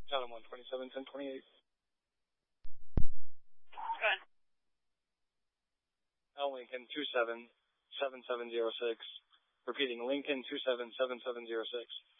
Adam 127, 1028. Go ahead. L Lincoln 277706. Repeating, Lincoln 277706.